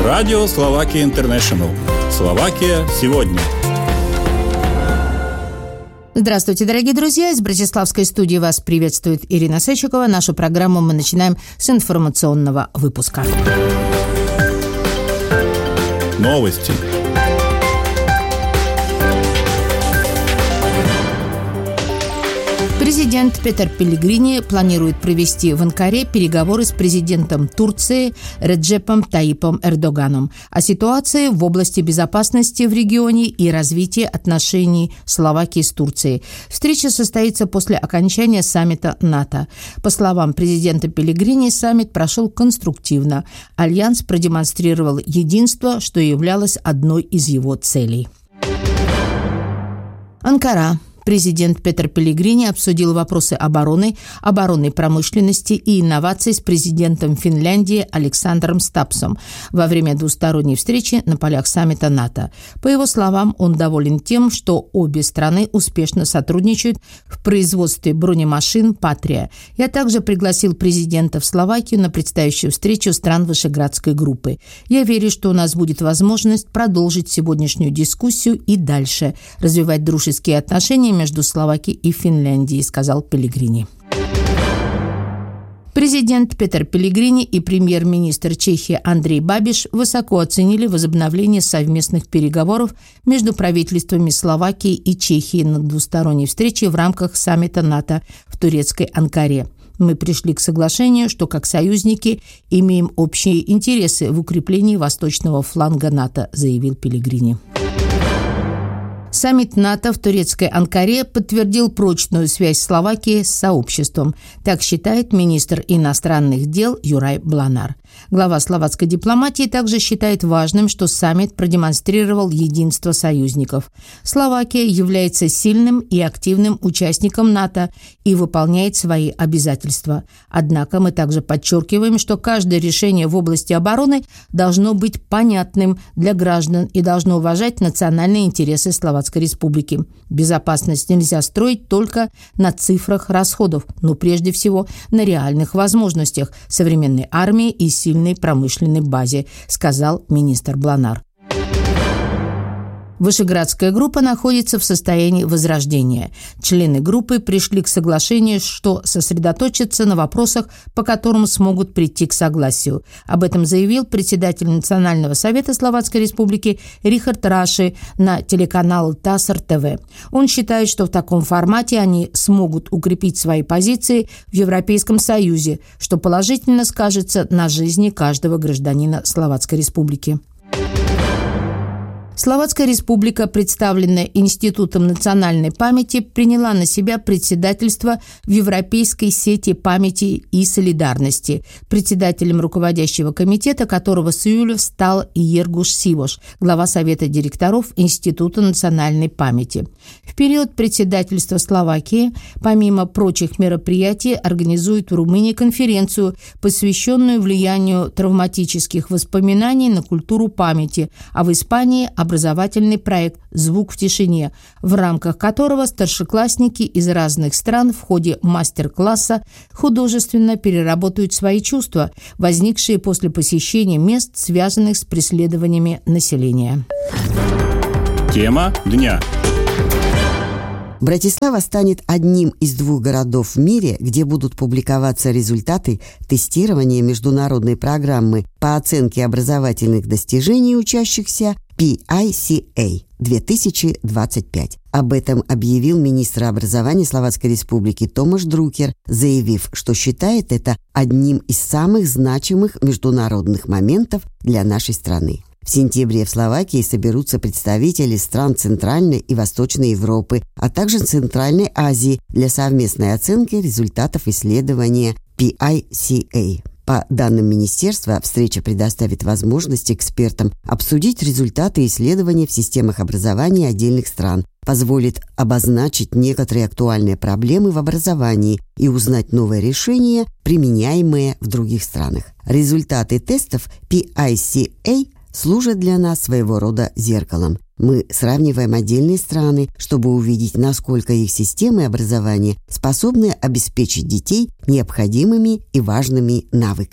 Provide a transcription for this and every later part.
Радио Словакия Интернешнл. Словакия сегодня. Здравствуйте, дорогие друзья! Из Братиславской студии вас приветствует Ирина Сечикова. Нашу программу мы начинаем с информационного выпуска. Новости. Президент Петер Пеллегрини планирует провести в Анкаре переговоры с президентом Турции Реджепом Таипом Эрдоганом о ситуации в области безопасности в регионе и развитии отношений Словакии с Турцией. Встреча состоится после окончания саммита НАТО. По словам президента Пеллегрини, саммит прошел конструктивно. Альянс продемонстрировал единство, что являлось одной из его целей. Анкара. Президент Петер Пеллегрини обсудил вопросы обороны, оборонной промышленности и инноваций с президентом Финляндии Александром Стапсом во время двусторонней встречи на полях саммита НАТО. По его словам, он доволен тем, что обе страны успешно сотрудничают в производстве бронемашин «Патрия». Я также пригласил президента в Словакию на предстоящую встречу стран Вышеградской группы. Я верю, что у нас будет возможность продолжить сегодняшнюю дискуссию и дальше развивать дружеские отношения между Словакией и Финляндией, сказал Пеллегрини. Президент Петер Пеллегрини и премьер-министр Чехии Андрей Бабиш высоко оценили возобновление совместных переговоров между правительствами Словакии и Чехии на двусторонней встрече в рамках саммита НАТО в турецкой Анкаре. Мы пришли к соглашению, что как союзники имеем общие интересы в укреплении восточного фланга НАТО, заявил Пеллегрини. Саммит НАТО в турецкой Анкаре подтвердил прочную связь Словакии с сообществом. Так считает министр иностранных дел Юрай Бланар. Глава словацкой дипломатии также считает важным, что саммит продемонстрировал единство союзников. Словакия является сильным и активным участником НАТО и выполняет свои обязательства. Однако мы также подчеркиваем, что каждое решение в области обороны должно быть понятным для граждан и должно уважать национальные интересы Словацкой Республики. Безопасность нельзя строить только на цифрах расходов, но прежде всего на реальных возможностях современной армии и сильной промышленной базе, сказал министр Бланар. Вышеградская группа находится в состоянии возрождения. Члены группы пришли к соглашению, что сосредоточатся на вопросах, по которым смогут прийти к согласию. Об этом заявил председатель Национального совета Словацкой Республики Рихард Раши на телеканал ТАСС ТВ. Он считает, что в таком формате они смогут укрепить свои позиции в Европейском Союзе, что положительно скажется на жизни каждого гражданина Словацкой Республики. Словацкая республика, представленная Институтом национальной памяти, приняла на себя председательство в Европейской сети памяти и солидарности, председателем руководящего комитета которого с июля стал Иергуш Сивош, глава Совета директоров Института национальной памяти. В период председательства Словакии, помимо прочих мероприятий, организует в Румынии конференцию, посвященную влиянию травматических воспоминаний на культуру памяти, а в Испании – образовательный проект «Звук в тишине», в рамках которого старшеклассники из разных стран в ходе мастер-класса художественно переработают свои чувства, возникшие после посещения мест, связанных с преследованиями населения. Тема дня. Братислава станет одним из 2 городов в мире, где будут публиковаться результаты тестирования международной программы по оценке образовательных достижений учащихся PICA 2025. Об этом объявил министр образования Словацкой Республики Томаш Друкер, заявив, что считает это одним из самых значимых международных моментов для нашей страны. В сентябре в Словакии соберутся представители стран Центральной и Восточной Европы, а также Центральной Азии для совместной оценки результатов исследования PICA. По данным министерства, встреча предоставит возможность экспертам обсудить результаты исследований в системах образования отдельных стран, позволит обозначить некоторые актуальные проблемы в образовании и узнать новые решения, применяемые в других странах. Результаты тестов PICA служат для нас своего рода зеркалом. Мы сравниваем отдельные страны, чтобы увидеть, насколько их системы образования способны обеспечить детей необходимыми и важными навыками.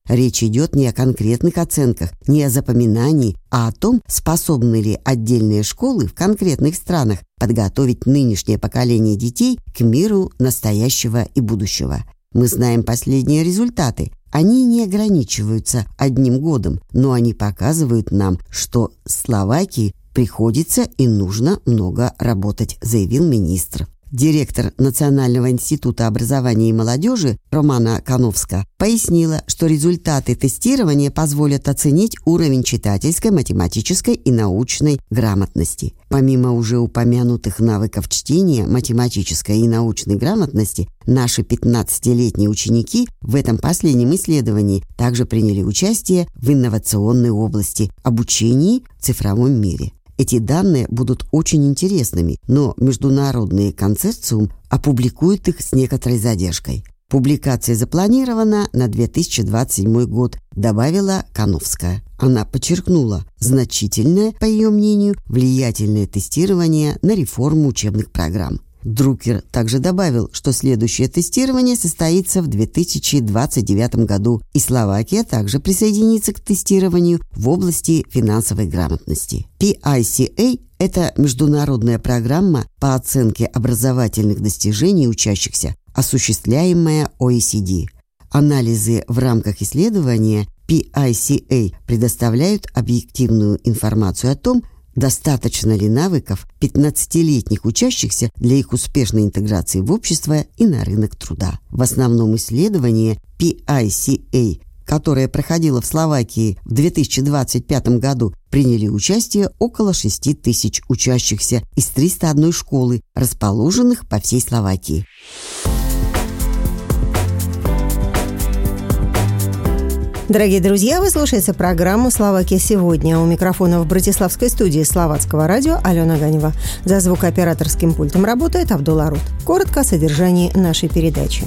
Речь идет не о конкретных оценках, не о запоминании, а о том, способны ли отдельные школы в конкретных странах подготовить нынешнее поколение детей к миру настоящего и будущего. Мы знаем последние результаты. Они не ограничиваются одним годом, но они показывают нам, что Словакии приходится и нужно много работать, заявил министр. Директор Национального института образования и молодежи Романа Кановска пояснила, что результаты тестирования позволят оценить уровень читательской, математической и научной грамотности. Помимо уже упомянутых навыков чтения, математической и научной грамотности, наши 15-летние ученики в этом последнем исследовании также приняли участие в инновационной области – обучении в цифровом мире. Эти данные будут очень интересными, но международный консорциум опубликует их с некоторой задержкой. Публикация запланирована на 2027 год, добавила Кановская. Она подчеркнула значительное, по ее мнению, влиятельное тестирование на реформу учебных программ. Друкер также добавил, что следующее тестирование состоится в 2029 году, и Словакия также присоединится к тестированию в области финансовой грамотности. PICA – это международная программа по оценке образовательных достижений учащихся, осуществляемая OECD. Анализы в рамках исследования PICA предоставляют объективную информацию о том, достаточно ли навыков 15-летних учащихся для их успешной интеграции в общество и на рынок труда. В основном исследовании PICA, которое проходило в Словакии в 2025 году, приняли участие около 6 тысяч учащихся из 301 школы, расположенных по всей Словакии. Дорогие друзья, вы слушаете программу «Словакия сегодня». У микрофона в Братиславской студии Словацкого радио Алена Ганева. За звукооператорским пультом работает Абдулла Рут. Коротко о содержании нашей передачи.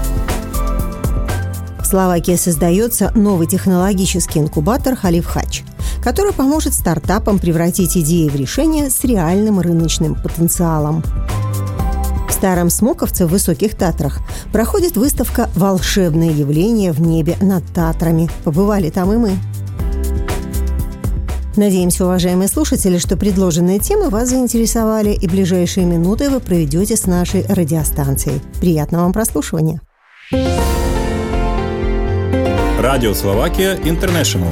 В Словакии создается новый технологический инкубатор «Халиф Хач», который поможет стартапам превратить идеи в решения с реальным рыночным потенциалом. В Старом Смоковце в Высоких Татрах проходит выставка «Волшебные явления в небе над Татрами». Побывали там и мы. Надеемся, уважаемые слушатели, что предложенные темы вас заинтересовали, и ближайшие минуты вы проведете с нашей радиостанцией. Приятного вам прослушивания. Радио Словакия Интернешнл.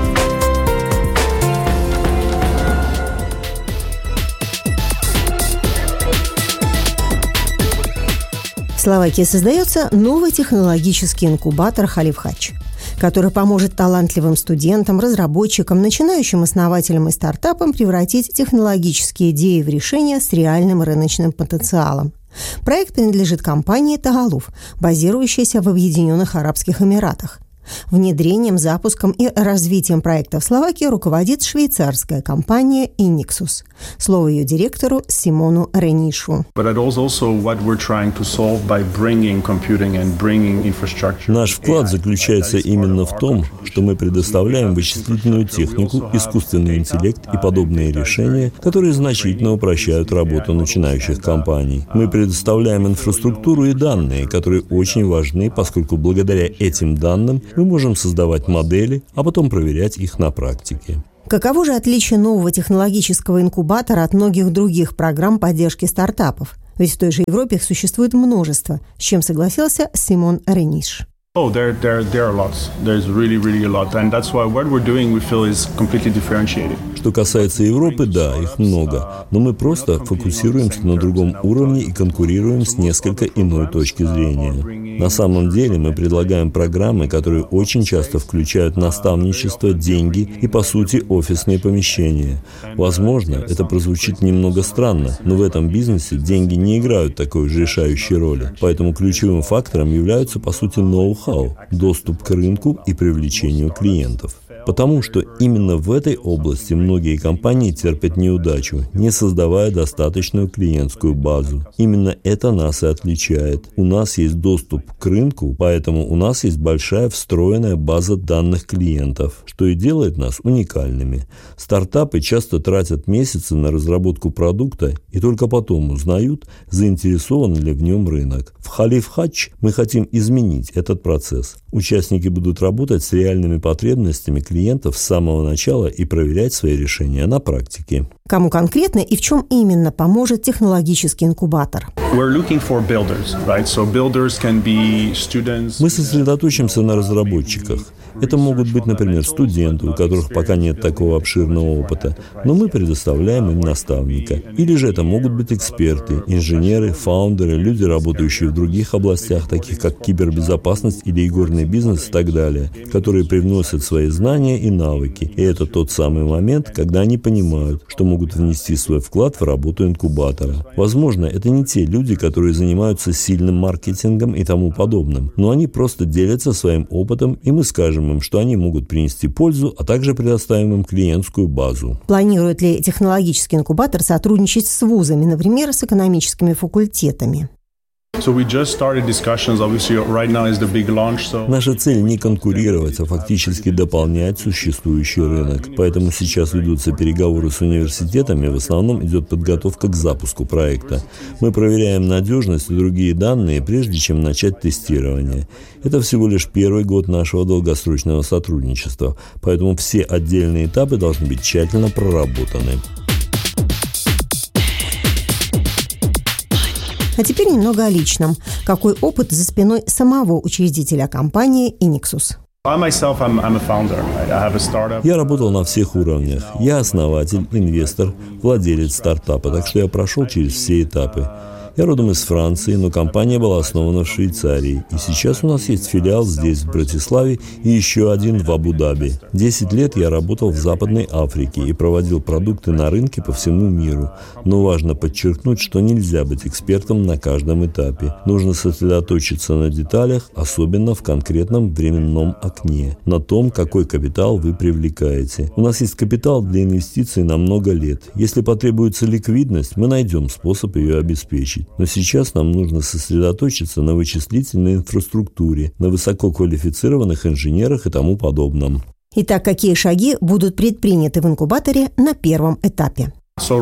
В Словакии создается новый технологический инкубатор «Халиф Хач», который поможет талантливым студентам, разработчикам, начинающим основателям и стартапам превратить технологические идеи в решения с реальным рыночным потенциалом. Проект принадлежит компании «Тагалуф», базирующейся в Объединенных Арабских Эмиратах. Внедрением, запуском и развитием проекта в Словакии руководит швейцарская компания «Инниксус». Слово ее директору Симону Ренишу. Наш вклад заключается именно в том, что мы предоставляем вычислительную технику, искусственный интеллект и подобные решения, которые значительно упрощают работу начинающих компаний. Мы предоставляем инфраструктуру и данные, которые очень важны, поскольку благодаря этим данным мы можем создавать модели, а потом проверять их на практике. Каково же отличие нового технологического инкубатора от многих других программ поддержки стартапов? Ведь в той же Европе их существует множество, с чем согласился Симон Рениш. There are lots. There's really a lot. And that's why what we're doing, we feel, is completely differentiated. Что касается Европы, да, их много. Но мы просто фокусируемся на другом уровне и конкурируем с несколько иной точки зрения. На самом деле мы предлагаем программы, которые очень часто включают наставничество, деньги и, по сути, офисные помещения. Возможно, это прозвучит немного странно, но в этом бизнесе деньги не играют такой же решающей роли. Поэтому ключевым фактором являются, по сути, ноу-хау, доступ к рынку и привлечению клиентов. Потому что именно в этой области многие компании терпят неудачу, не создавая достаточную клиентскую базу. Именно это нас и отличает. У нас есть доступ к рынку, поэтому у нас есть большая встроенная база данных клиентов, что и делает нас уникальными. Стартапы часто тратят месяцы на разработку продукта и только потом узнают, заинтересован ли в нем рынок. В Халиф Хадж мы хотим изменить этот процесс. Участники будут работать с реальными потребностями клиентов с самого начала и проверять свои решения на практике. Кому конкретно и в чем именно поможет технологический инкубатор? Мы сосредоточимся на разработчиках. Это могут быть, например, студенты, у которых пока нет такого обширного опыта, но мы предоставляем им наставника. Или же это могут быть эксперты, инженеры, фаундеры, люди, работающие в других областях, таких как кибербезопасность или игорный бизнес и так далее, которые привносят свои знания и навыки. И это тот самый момент, когда они понимают, что могут внести свой вклад в работу инкубатора. Возможно, это не те люди, которые занимаются сильным маркетингом и тому подобным, но они просто делятся своим опытом, и мы скажем им, что они могут принести пользу, а также предоставим им клиентскую базу. Планирует ли технологический инкубатор сотрудничать с вузами, например, с экономическими факультетами? Наша цель не конкурировать, а фактически дополнять существующий рынок. Поэтому сейчас ведутся переговоры с университетами, в основном идет подготовка к запуску проекта. Мы проверяем надежность и другие данные, прежде чем начать тестирование. Это всего лишь первый год нашего долгосрочного сотрудничества, поэтому все отдельные этапы должны быть тщательно проработаны. А теперь немного о личном. Какой опыт за спиной самого учредителя компании Inixus? Я работал на всех уровнях. Я основатель, инвестор, владелец стартапа, так что я прошел через все этапы. Я родом из Франции, но компания была основана в Швейцарии. И сейчас у нас есть филиал здесь, в Братиславе, и еще один в Абу-Даби. 10 лет я работал в Западной Африке и проводил продукты на рынке по всему миру. Но важно подчеркнуть, что нельзя быть экспертом на каждом этапе. Нужно сосредоточиться на деталях, особенно в конкретном временном окне, на том, какой капитал вы привлекаете. У нас есть капитал для инвестиций на много лет. Если потребуется ликвидность, мы найдем способ ее обеспечить. Но сейчас нам нужно сосредоточиться на вычислительной инфраструктуре, на высококвалифицированных инженерах и тому подобном. Итак, какие шаги будут предприняты в инкубаторе на первом этапе?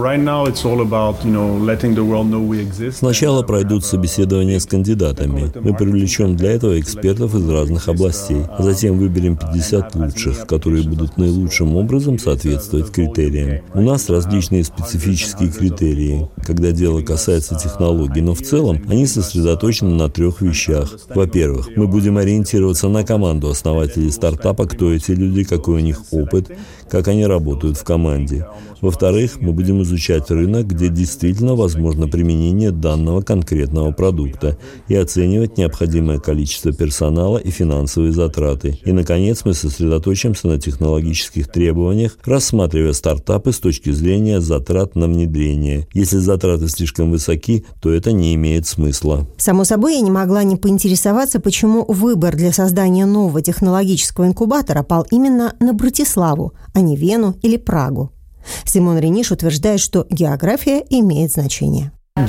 Сначала пройдут собеседования с кандидатами. Мы привлечем для этого экспертов из разных областей, а затем выберем 50 лучших, которые будут наилучшим образом соответствовать критериям. У нас различные специфические критерии, когда дело касается технологий, но в целом они сосредоточены на 3 вещах. Во-первых, мы будем ориентироваться на команду основателей стартапа, кто эти люди, какой у них опыт, как они работают в команде. Во-вторых, мы будем изучать рынок, где действительно возможно применение данного конкретного продукта, и оценивать необходимое количество персонала и финансовые затраты. И, наконец, мы сосредоточимся на технологических требованиях, рассматривая стартапы с точки зрения затрат на внедрение. Если затраты слишком высоки, то это не имеет смысла. Само собой, я не могла не поинтересоваться, почему выбор для создания нового технологического инкубатора пал именно на Братиславу, а не Вену или Прагу. Симон Рениш утверждает, что география имеет значение. Мы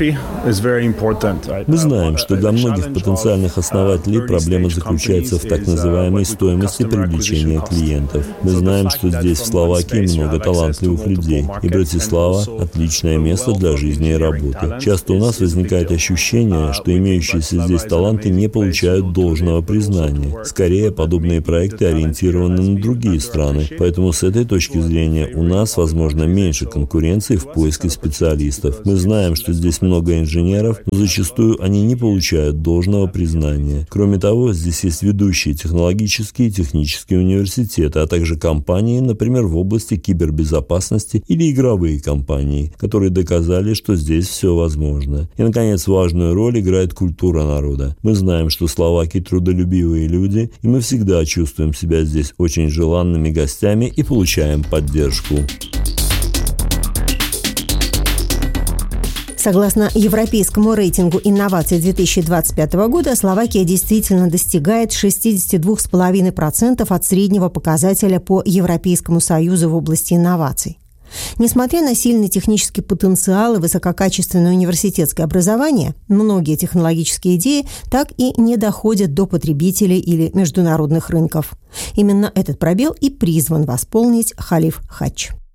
знаем, что для многих потенциальных основателей проблема заключается в так называемой стоимости привлечения клиентов. Мы знаем, что здесь, в Словакии, много талантливых людей, и Братислава – отличное место для жизни и работы. Часто у нас возникает ощущение, что имеющиеся здесь таланты не получают должного признания. Скорее, подобные проекты ориентированы на другие страны, поэтому с этой точки зрения у нас, возможно, меньше конкуренции в поиске специалистов. Мы знаем, что здесь много инженеров, но зачастую они не получают должного признания. Кроме того, здесь есть ведущие технологические и технические университеты, а также компании, например, в области кибербезопасности или игровые компании, которые доказали, что здесь все возможно. И, наконец, важную роль играет культура народа. Мы знаем, что словаки трудолюбивые люди, и мы всегда чувствуем себя здесь очень желанными гостями и получаем поддержку. Согласно европейскому рейтингу инноваций 2025 года, Словакия действительно достигает 62,5% от среднего показателя по Европейскому Союзу в области инноваций. Несмотря на сильный технический потенциал и высококачественное университетское образование, многие технологические идеи так и не доходят до потребителей или международных рынков. Именно этот пробел и призван восполнить Халиф Хадж.